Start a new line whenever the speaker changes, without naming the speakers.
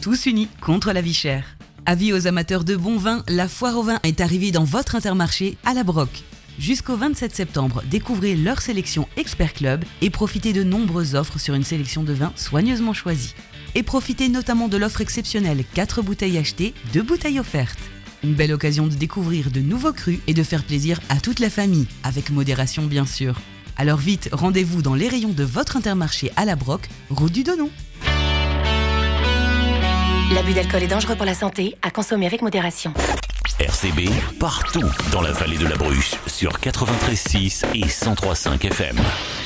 tous unis contre la vie chère. Avis aux amateurs de bon vin, la foire au vin est arrivée dans votre Intermarché à la Broc. Jusqu'au 27 septembre, découvrez leur sélection Expert Club et profitez de nombreuses offres sur une sélection de vins soigneusement choisis. Et profitez notamment de l'offre exceptionnelle 4 bouteilles achetées, 2 bouteilles offertes. Une belle occasion de découvrir de nouveaux crus et de faire plaisir à toute la famille, avec modération bien sûr. Alors vite, rendez-vous dans les rayons de votre Intermarché à la Broc, route du Donon.
L'abus d'alcool est dangereux pour la santé, à consommer avec modération.
RCB, partout dans la vallée de la Bruche, sur 93.6 et 103.5 FM.